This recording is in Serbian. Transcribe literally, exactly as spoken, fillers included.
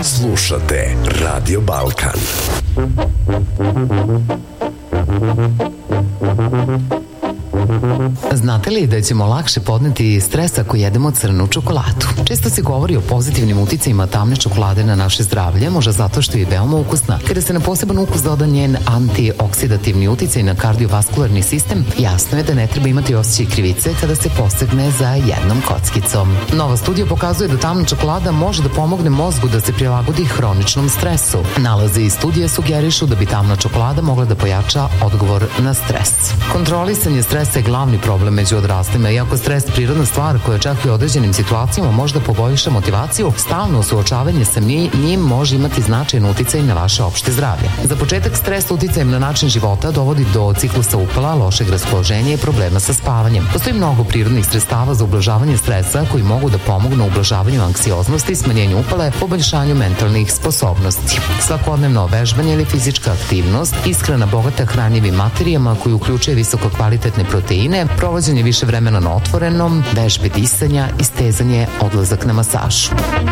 Slušate Radio Balkan. Znate li da ćemo lakše podneti stres ako jedemo crnu čokoladu? Često se govori o pozitivnim uticajima tamne čokolade na naše zdravlje, možda zato što je veoma ukusna. Kada se na poseban ukus doda njen antioksidativni uticaj na kardiovaskularni sistem, jasno je da ne treba imati osjećaj krivice kada se posegne za jednom kockicom. Nova studija pokazuje da tamna čokolada može da pomogne mozgu da se prilagodi hroničnom stresu. Nalaze iz studije sugerišu da bi tamna čokolada mogla da pojača odgovor na stres. Kontrolisanje stresa je glavni problem među odraslima, iako stres prirodna stvar koja čak i u određenim situacijama možda poboljša motivaciju, stalno suočavanje sa njim može imati značajan uticaj na vaše opšte zdravlje. Za početak, stres uticajem na način života dovodi do ciklusa upala, lošeg raspoloženja i problema sa spavanjem. Postoji mnogo prirodnih sredstava za ublažavanje stresa koji mogu da pomognu u ublažavanju anksioznosti, smanjenju upale, poboljšanju mentalnih sposobnosti. Svakodnevno vežbanje ili fizička aktivnost, ishrana bogata hranjivim materijama koji uključuje visoko kvalitetne proteine, provođenje više vremena na otvorenom, vežbe disanja i stezanje, odlazak na masažu.